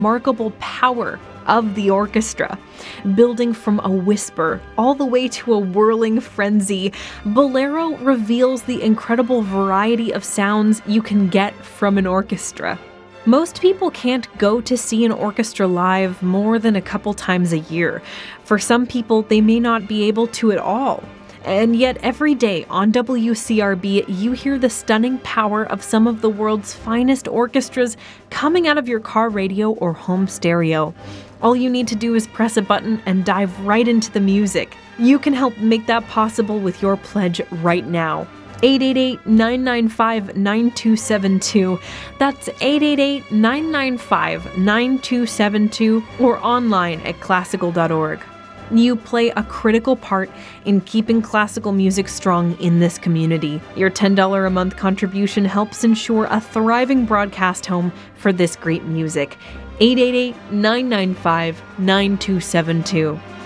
remarkable power of the orchestra. Building from a whisper all the way to a whirling frenzy, Bolero reveals the incredible variety of sounds you can get from an orchestra. Most people can't go to see an orchestra live more than a couple times a year. For some people, they may not be able to at all. And yet every day on WCRB, you hear the stunning power of some of the world's finest orchestras coming out of your car radio or home stereo. All you need to do is press a button and dive right into the music. You can help make that possible with your pledge right now. 888-995-9272. That's 888-995-9272 or online at classical.org. You play a critical part in keeping classical music strong in this community. Your $10 a month contribution helps ensure a thriving broadcast home for this great music. 888-995-9272.